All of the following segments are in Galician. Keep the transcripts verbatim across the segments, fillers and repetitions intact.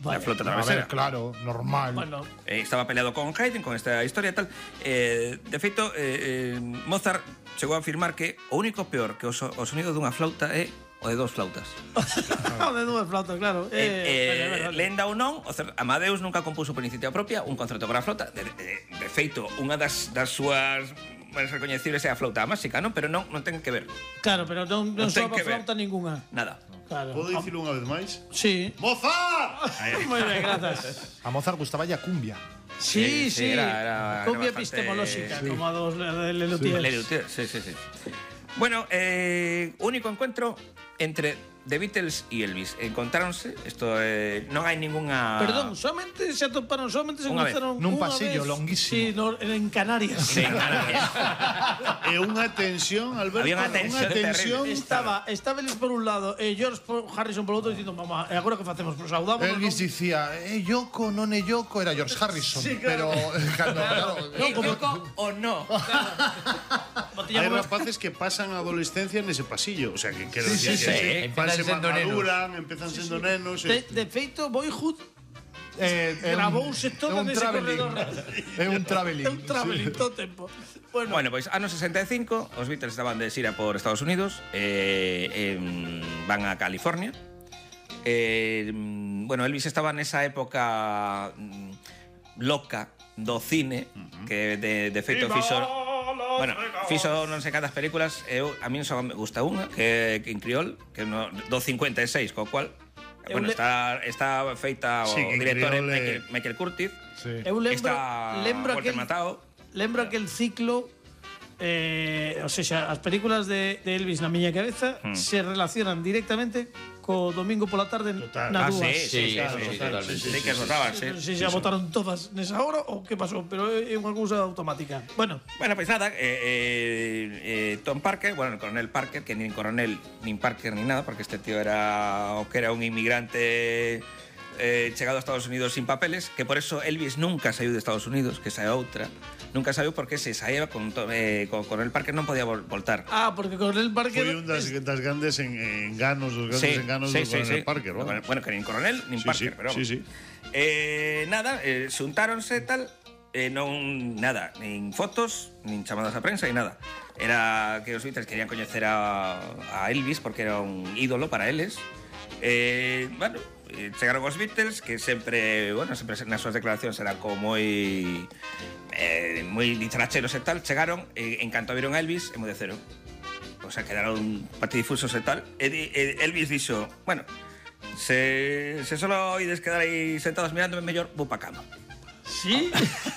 la flauta travesera. A ver, claro, normal. Bueno. Eh, estaba peleado con Haydn, con esta historia e tal. Eh, de feito, eh, eh, Mozart chegou a afirmar que o único peor que o, so, o sonido dunha flauta é o de dous flautas. O de dúas flautas, claro. Eh, eh, eh, lenda ou non, o Amadeus nunca compuso por iniciativa propia un concerto para a flauta. De, de, de feito, unha das, das súas máis recoñecibles é a flauta máxica, non? Pero non, non ten que ver. Claro, pero non, non, non soa flauta ninguna. Nada. Claro. Podo dicilo unha vez máis? Sí. Mozart! Moi ben, grazas. A Mozart gustaba ya cumbia. Sí, sí. sí era, era, cumbia era bastante... epistemolóxica, sí. como a dos de Lelutier. Lelutier, sí, sí, sí. Bueno, eh, único encuentro entre The Beatles e Elvis. Encontráronse, isto eh, non hai ningunha... Perdón, solamente se atoparon, solamente se cruzaron nun pasillo longuísimo. Sí, no, en Canarias. Sí, en Canarias. E unha tensión, Alberto. Había unha tensión, tensión Estaba, estaba Elvis por un lado e George Harrison por outro dicindo, mamá, e agora que facemos? Pues saudamos. Elvis no? dicía, eh, Yoko, non é Yoko, era George Harrison. Sí, claro. Pero, claro, claro. No, como... Yoko o no. Hai rapaces que pasan a adolescencia nese pasillo. O sea, que quero sí, decir sí, que sí. fanse maduran, empezan sendo sí, sí. nenos. De, de feito, Boyhood eh, gravouse todo nese corredor. É un traveling. É un traveling todo tempo. Bueno, bueno, pois pues, anos sesenta e cinco, os Beatles estaban de xira por Estados Unidos, eh, eh, van a California. Eh, bueno, Elvis estaba nesa época mm, loca do cine, uh -huh. que de, de feito fixo... Bueno, fixo non sei cantas películas, eu, a mí só me gusta unha, que é en criol, que no, do cincuenta e seis, co cual bueno, está, está feita o sí, director é Michael, Michael Curtiz. Sí. Eu lembro, está lembro aquel, matado. lembro aquel ciclo, eh, o sea, as películas de, de Elvis na miña cabeza hmm. se relacionan directamente co domingo pola tarde total. na ah, dúas. Sí, sí, claro, sí, sí, total, sí, sí, sí, sí, sí, que votaban, sí. Non sei se xa votaron todas nesa hora ou que pasou, pero é unha cousa automática. Bueno, bueno, pois pues nada, eh, eh, eh, Tom Parker, bueno, el coronel Parker, que nin coronel, nin Parker, nin nada, porque este tío era o que era un inmigrante eh, chegado a Estados Unidos sin papeles, que por eso Elvis nunca saiu de Estados Unidos, que sae outra. Nunca saiu porque se saía con, eh, con Coronel Parker non podía vol voltar. Ah, porque Coronel Parker foi un das, es... das grandes en, en ganos, dos grandes sí, enganos sí, do Coronel sí, Parker, ¿no? ¿no? Bueno, que nin Coronel nin sí, Parker, sí, pero sí, sí. Eh, nada, eh, xuntáronse tal, eh, non nada, nin fotos, nin chamadas a prensa, nin nada. Era que os Beatles querían coñecer a, a Elvis porque era un ídolo para eles. Eh, bueno, chegaron os Beatles, que sempre, bueno, sempre nas súas declaracións eran como moi eh, moi dicharacheros e tal. Chegaron, e en canto viron a Elvis, emudeceron. O sea, quedaron patidifusos e tal. E, e Elvis dixo, bueno, se, se solo oides quedar aí sentados mirándome, mellor vou pa cama. Sí.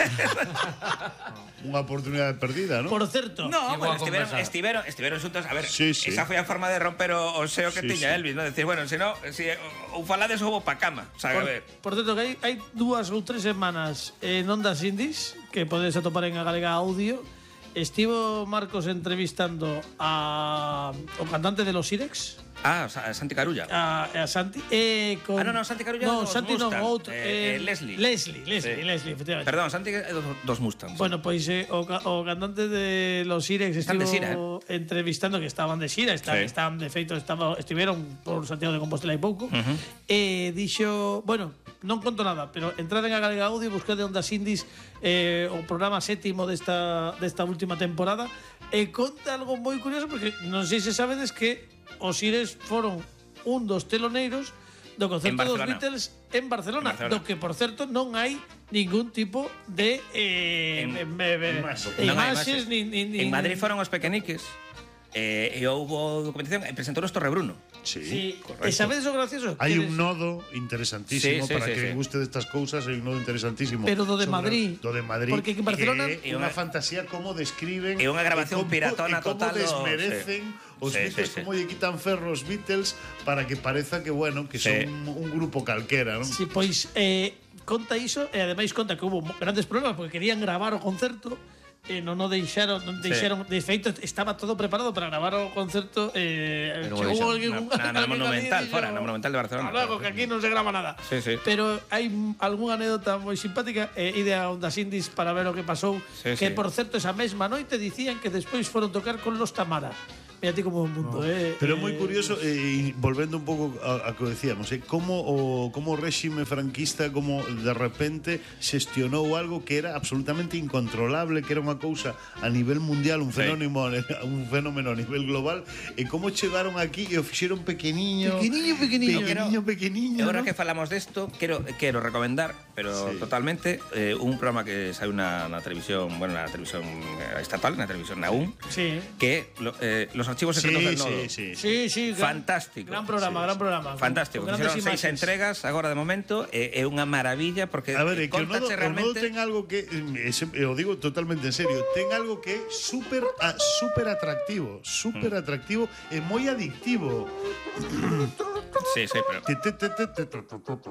Unha oportunidade perdida, ¿no? Por certo. No, bueno, estiveron, estiveron, estiveron xuntos. A ver, sí, sí. esa foi a forma de romper o, o seo que sí, tiña sí. Elvis, ¿no? Decir, bueno, se no, si ou falades ou vou pa cama, o sea, por, a ver. Por certo, que hai, hai dúas ou tres semanas en Ondas Indies, que podedes atopar en a Galega Audio, estivo Marcos entrevistando a o cantante de los Irex. Ah, a Santi Carulla. A, a Santi eh, con... Ah, no, no, Santi Carulla no, dos Santi Mustang. non, outro, eh, eh, eh, Leslie. Leslie, Leslie, sí. Leslie, efectivamente. Perdón, Santi é dos, dos Mustangs. Bueno, pois pues, eh, o, o cantante de los Irex estivo de xira, eh? entrevistando, que estaban de xira, estaban, sí. estaban de feito, estaban, estiveron por Santiago de Compostela hai pouco. Uh -huh. E dixo, bueno, non conto nada, pero entrade en a Galega Audio, buscade Ondas Indies, eh, o programa sétimo desta, desta última temporada, e conta algo moi curioso, porque non sei se sabedes que os Irex foron un dos teloneiros do concerto dos Beatles en Barcelona, en Barcelona, do que, por certo, non hai ningún tipo de eh, en, en, en, en imaxes, ni, ni, ni, en Madrid foron os pequeniques, eh, e houve documentación, e presentou Torre Bruno. Sí, sí. correcto. E sabedes o gracioso? Hai un nodo interesantísimo, sí, sí, para sí, que sí. guste destas cousas, hai un nodo interesantísimo. Pero do de Madrid. Do de Madrid. Porque en Barcelona é unha fantasía como describen. É unha grabación como, piratona como total. Desmerecen sí. os sí, Beatles, sí, sí. como lle quitan ferro os Beatles para que pareza que, bueno, que sí. son un, un grupo calquera, non? Sí, pois eh, conta iso, e ademais conta que hubo grandes problemas porque querían gravar o concerto. Eh, non o deixaron, non deixaron, sí. De feito estaba todo preparado para gravar o concerto, eh, chegou alguén na, na, na Monumental, fora, na Monumental de Barcelona. Logo que aquí non se grava nada. Sí, sí. Pero hai algunha anécdota moi simpática, e eh, ide a Ondas Indies para ver o que pasou, sí, que sí. Por certo esa mesma noite dicían que despois foron tocar con Los Tamara. Mira ti como un mundo, eh. Pero é moi Eh, curioso, eh, volvendo un pouco a, a que decíamos, eh, como o como o réxime franquista como de repente xestionou algo que era absolutamente incontrolable, que era unha cousa a nivel mundial, un fenómeno, un fenómeno a nivel global, e como chegaron aquí e o fixeron pequeniño, Pequeniño, pequeniño. pequeniño, pequeniño, Ahora ¿no? que falamos desto, quero quero recomendar, pero Sí. totalmente, eh, un programa que saiu na, na televisión, bueno, na televisión eh, estatal, na televisión na U N, Sí. que lo, eh, los archivos Sí, secretos del nodo. sí, sí, sí. Sí, sí. gran- Fantástico. Gran programa, gran programa. Fantástico. Con Fixeron grandes seis imaxes. entregas agora de momento, é, é unha maravilla porque A ver, é que o nodo, contache o nodo realmente ten algo que eh, ese- eu digo totalmente en serio, ten algo que é super a, super atractivo, super atractivo e moi adictivo. Sí, sí, pero Te- te- te- te- te- te-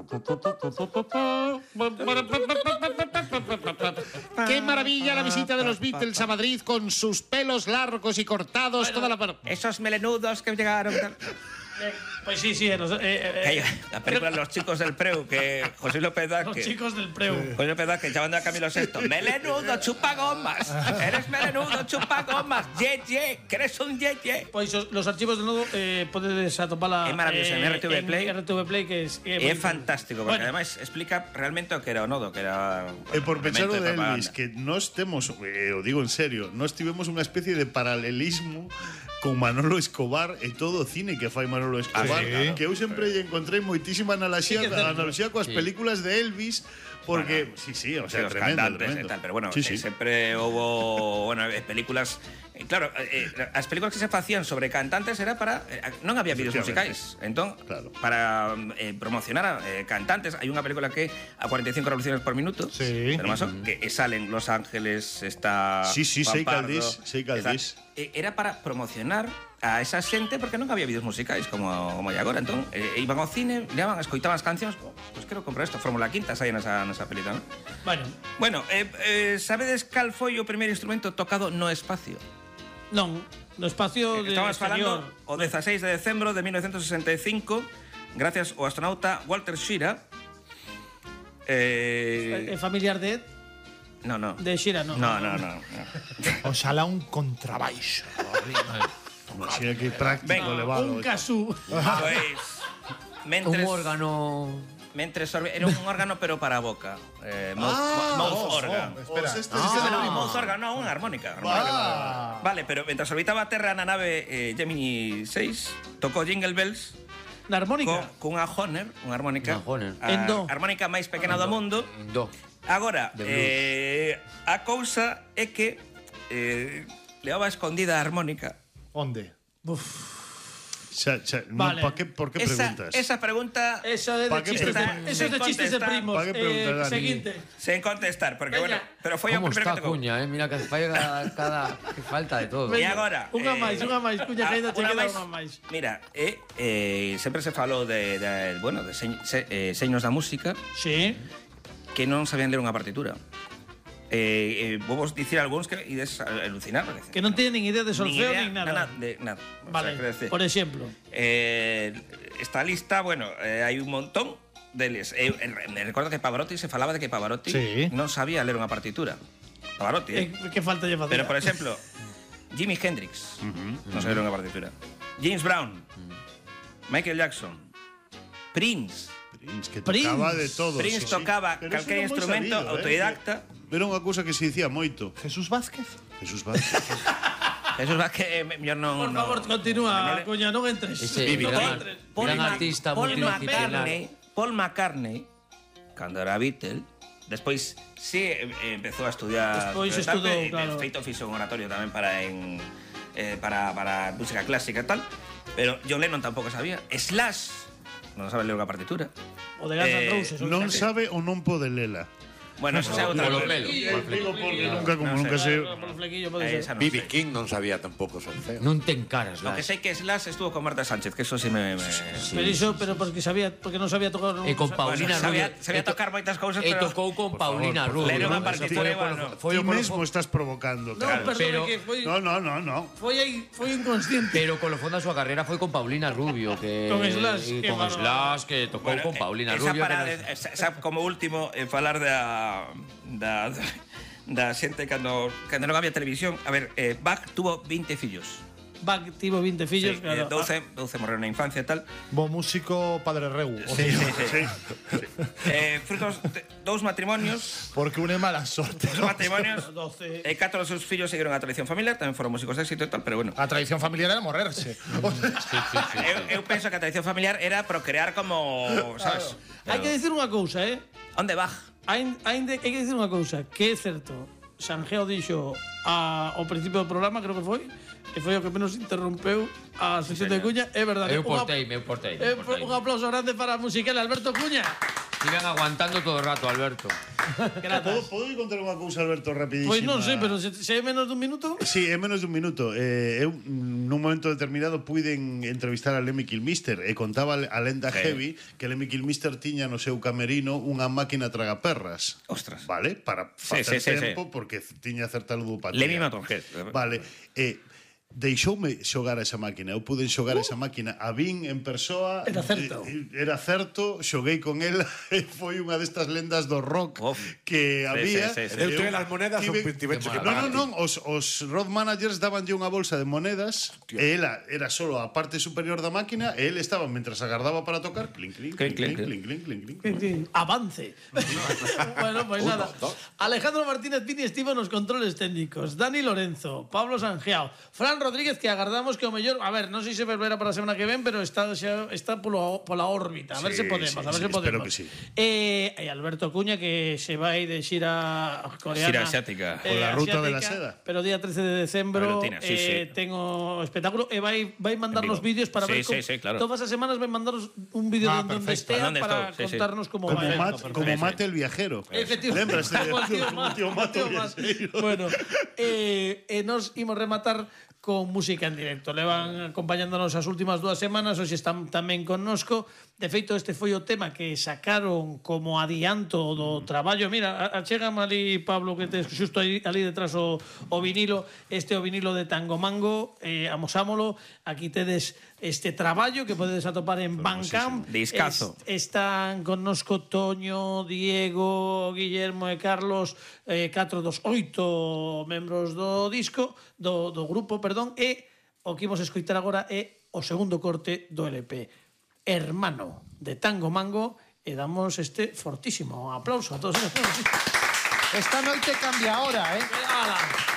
Qué maravilla la visita de los Beatles a Madrid con sus pelos largos y cortados toda la... esos melenudos que llegaron tal. Eh, Pues sí, sí. Los, eh, eh, Hay la película Los chicos del Preu que José López los Daque chicos del Preu. José López Daque llamando a Camilo Sexto. Melenudo, chupa gomas. Eres melenudo, chupa gomas. Ye, ye, que eres un ye, ye. Pois os, los archivos del nodo eh, podedes atopala É maravilloso, en R T V Play. en R T V Play que es que É fantástico, porque Bueno. además explica realmente o que era o nodo, que era E por pensar o elemento de propaganda. Elvis, que nós temos, eh, o digo en serio, nós tivemos unha especie de paralelismo con Manolo Escobar e todo o cine que fai Manolo Escobar, Ah, sí? que eu sempre lle encontrei moitísima analoxía, Sí que é certo. analoxía coas Sí. películas de Elvis, porque Bueno, sí, sí, o Sí, sea, os tremendo, cantantes tremendo. e tal, pero bueno, sí, eh, sí. sempre houbo, bueno, eh, películas eh, claro, eh, eh, as películas que se facían sobre cantantes era para eh, non había vídeos Efectivamente. musicais. Entón, Claro. para eh, promocionar a eh, cantantes, hai unha película que a cuarenta y cinco revoluciones por minuto, Sí. pero más o- que salen Los Ángeles, está Sí, sí, Juan sei cal Pardo, dis, sei cal está- dis. eh, era para promocionar a esa xente porque non había vídeos musicais como como hai agora. Entón, eh, iban ao cine, leaban, escoitaban as cancións, oh, pues quero comprar isto, Fórmula Quinta sai nesa nesa película, ¿no? Bueno, Bueno, eh, eh, sabedes cal foi o primeiro instrumento tocado no espacio? non, no espacio de Estamos exterior. falando o dezasseis de decembro de mil novecientos sesenta y cinco, gracias ao astronauta Walter Schirra. Eh, Eh, familiar de no, no. de Xira, no. No, no, no. no. Oxalá un contrabaixo. Así que práctico, Venga, elevado. Un casú. Pois mentres Un órgano. mentres sorbe, era un órgano pero para a boca. Eh, mouth, Ah, mouth oh, organ. oh, espera. Os estes- Ah, estes- mouth organ, no, unha armónica. Ah. Vale, pero mientras orbitaba a Terra na nave eh, Gemini seis, tocou Jingle Bells Na armónica. con cunha Hohner, unha armónica. Unha Hohner. A En do. armónica máis pequena do mundo. En do. Agora, De blues. eh, a cousa é que eh, levaba escondida a armónica. Onde? Xa, xa, no, Vale. pa que, por que Esa, preguntas? esa pregunta Eso es de ¿Pa qué chistes, preguntas? de, eso es de Sin chistes de contestar. primos. ¿Pa qué preguntas, Eh, Dani? seguinte. sen contestar, porque Veña. bueno, pero foi o ¿Cómo primeiro está que tocou. Cuña, eh? Mira que fai cada, cada que falta de todo. E agora, Unha eh, máis, unha máis, cuña, que ainda che unha queda máis. unha máis. Mira, eh, eh, sempre se falou de, de bueno, de señ, se, eh, seños da música Sí. que non sabían ler unha partitura. Eh, eh, vou vos dicir algúns que ides a alucinar. porque- Que non tienen nin idea de solfeo idea, nin nada. de nada. O Vale, sea, quero decir, por exemplo. eh, esta lista, bueno, eh, hai un montón deles. Eh, eh, me recordo que Pavarotti se falaba de que Pavarotti Sí. non sabía ler unha partitura. Pavarotti, eh? Eh, que falta lle facer? Pero, por exemplo, Jimi Hendrix non sabía ler unha partitura. James Brown, Michael Jackson, Prince. Prince, que Prince. tocaba de todo. Prince sí, sí. tocaba Pero eso calquer non moi instrumento sabido, eh, autodidacta. que Era unha cousa que se dicía moito. Jesús Vázquez. Jesús Vázquez. Eso va que eh, mellor non... Por non- favor, continúa, non le- coña, non entres. Ese Non gran- entres. Paul, gran Ma- artista Paul multidisciplinar. McCartney, Paul McCartney, cando era Beatle, despois sí eh, empezou a estudiar. Despois pero tal, estudou, e de claro. feito fixo un oratorio tamén para en eh, para para música clásica e tal, pero John Lennon tampouco sabía. Slash non sabe ler unha partitura. O de Guns N' Eh, Roses. o Non sea, sabe ou non pode lela. Bueno, eso é outra Polo cosa. pelo. Digo porque nunca, como No sé. nunca se... Por flequillo pode Eh, ser. esa non B B sei. King non sabía tampouco solfeo. Non ten caras, Lo que Slash. sei que Slash estuvo con Marta Sánchez, que eso sí me... me... Pero iso, pero porque sabía, porque non sabía tocar. E con Bueno, Paulina sabía, Rubio. sabía E to- tocar moitas cousas, E pero... tocou con Paulina por Rubio. favor. Leer unha Eso partitura foi o igual, colofón- no. foi Ti o colofón- mesmo estás provocando. No, claro. perdón, Pero- que foi, No, no, no, no. foi aí, foi inconsciente. Pero o colofón da súa carreira foi con Paulina Rubio, que Con Slash, e que con bárbaro. Slash que tocou Bueno, con Paulina esa Rubio. para que de, nos- esa, esa como último eh, falar da da da xente cando cando non había televisión. A ver, eh, Bach tuvo veinte fillos. Bach tivo vinte fillos, Sí, claro. eh, douce, douce morreron na infancia e tal. Bo músico, padre Reu. o Sí, sea, sí, sí. eh, frutos de dous matrimonios, Porque une mala sorte. dous ¿no? matrimonios, doce. e catro dos seus fillos seguiron a tradición familiar, tamén foron músicos de éxito e tal, pero bueno. A tradición familiar era morrerse. Eu, eu penso que a tradición familiar era procrear como, sabes? Hai que dicir unha cousa, eh? Onde Bach? Hai, hai, de- hai que dicir unha cousa, que é certo. Sanjeo dixo a, ao principio do programa, creo que foi, e foi o que menos interrompeu a sección de Cuña, é verdade. Eu Un ap- portei, eu portei. eh, eu portei. Un aplauso grande para a musical Alberto Cuña. Iban aguantando todo o rato, Alberto. Podo, podo contar unha cousa, Alberto, rapidísima? Pois non sei, pero se, se é menos dun minuto. Sí, é menos dun minuto. Eh, eu, mm, nun momento determinado, puiden entrevistar a Lemmy Kilmister e contaba a lenda Sí. heavy que Lemmy Kilmister tiña no seu camerino unha máquina tragaperras. Ostras. Vale? Para Sí, facer sí, sí, tempo, porque tiña certa ludopatía. Lemmy Motorhead. Vale. Eh, deixoume xogar a esa máquina. Eu pude xogar a esa máquina. A vin en persoa. Era certo. eh, Era certo, xoguei con ela e foi unha destas lendas do rock Uf. que había. sí, sí, sí. Eu tuve as monedas un tive- pintivecho que No, no, pagarte. non, os, os road managers dabanlle unha bolsa de monedas e ela era solo a parte superior da máquina e ele estaba, mentras agardaba para tocar, clink, clink, clink, Clink, clink, clink, clink, clink, clink, clink. Avance. Bueno, pues nada. Alejandro Martínez Pini estivo nos controles técnicos. Dani Lorenzo, Pablo Sanjeao, Fran Rodríguez, que agardamos que o mellor, a ver, non sei se volverá para a semana que ven, pero está xa, está polo, pola órbita. A ver Sí, se podemos, sí, a ver sí, se podemos. espero que sí. Eh, e Alberto Cuña, que se vai de xira coreana. Xira asiática. Con la ruta de la asiática, seda. Pero día trece de decembro Velutina, sí, eh, sí. tengo espectáculo e vai, vai mandarnos En vivo. vídeos para Sí, ver como, sí, sí, claro. todas as semanas vai mandarnos un vídeo Ah, de donde perfecto. estea ¿Dónde para estou? Sí, sí. contarnos como Como, vai. mat, como Sí, sí. mate el viajero. Efectivamente. Lembras de Como el tío como Mato, tío Mato como el tío Mato. Viaxeiro? Bueno, eh, eh, nos imos rematar con música en directo. Levan acompañándonos as últimas dúas semanas, hoxe están tamén connosco. De feito, este foi o tema que sacaron como adianto do traballo. Mira, achégame ali, Pablo, que tes xusto ali, ali detrás o, o vinilo. Este é o vinilo de Tango Mango, eh, amosámolo. Aquí tedes este traballo que podedes atopar en Bandcamp. Discazo. Es, están connosco Toño, Diego, Guillermo e Carlos, eh, catro dos oito membros do disco, do, do grupo, perdón, e o que imos escoitar agora é o segundo corte do L P, Hermano, de Tango Mango, e damos este fortísimo aplauso a todos eles. Esta noite cambia ahora, ¿eh? Ala.